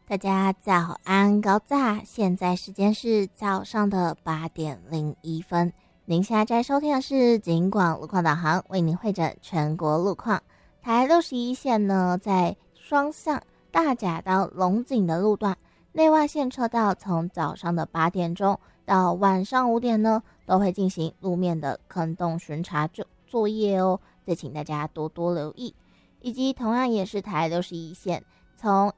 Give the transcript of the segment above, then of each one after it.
大家早安高早，现在时间是早上的8点01分。您现在在收听的是警广路况导航，为您汇整全国路况。台61线呢，在双向大甲到龙井的路段，内外线车道从早上的8点钟到晚上5点呢，都会进行路面的坑洞巡查作业哦，再请大家多多留意。以及同样也是台61线，从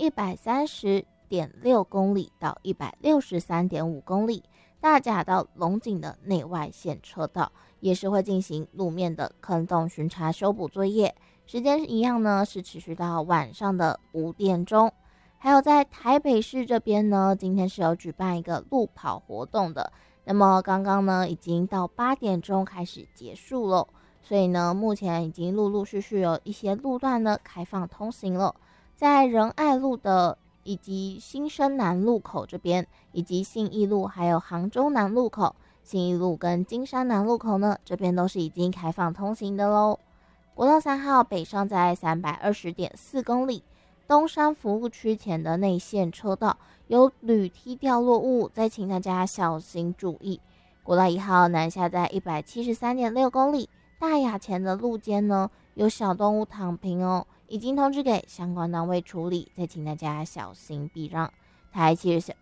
130.6公里到163.5公里，大甲到龙井的内外线车道也是会进行路面的坑洞巡查修补作业，时间一样呢，是持续到晚上的5点钟。还有在台北市这边呢，今天是有举办一个路跑活动的，那么刚刚呢已经到8点钟开始结束了，所以呢目前已经陆陆续续有一些路段呢开放通行了。在仁爱路的以及新生南路口这边，以及信义路还有杭州南路口，信义路跟金山南路口呢，这边都是已经开放通行的咯。国道3号北上在320.4公里，东山服务区前的内线车道有铝梯掉落物，再请大家小心注意。国道1号南下在173.6公里，大雅前的路肩呢有小动物躺平哦，已经通知给相关单位处理，再请大家小心避让。台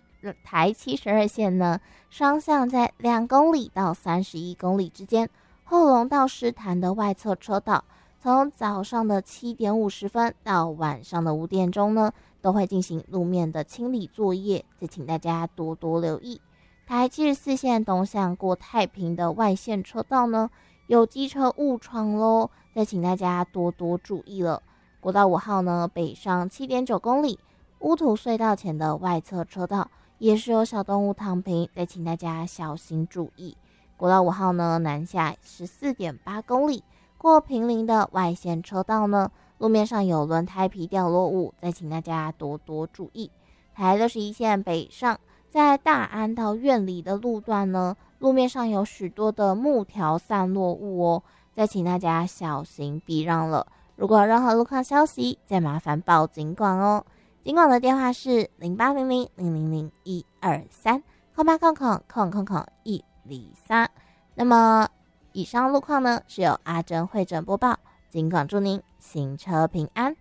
72线呢，双向在2公里到31公里之间，后龙到狮潭的外侧车道，从早上的7点50分到晚上的5点钟呢，都会进行路面的清理作业，再请大家多多留意。台74线东向过太平的外线车道呢，有机车误闯咯，再请大家多多注意了。国道5号呢，北上7.9公里，乌土隧道前的外侧车道也是有小动物躺平，再请大家小心注意。国道5号呢，南下14.8公里，过坪林的外线车道呢，路面上有轮胎皮掉落物，再请大家多多注意。台61线北上，在大安到苑里的路段呢，路面上有许多的木条散落物哦，再请大家小心避让了。如果有任何路况消息，再麻烦报警广哦。警广的电话是0800-000-123，0800-123。那么以上路况呢，是由阿珍会诊播报，警广祝您行车平安。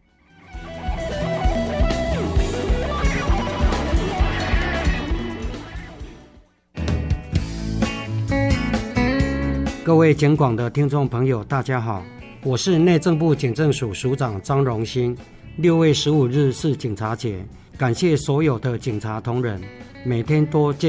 各位警广的听众朋友大家好，我是内政部警政署署长张荣兴。6月15日是警察节，感谢所有的警察同仁每天多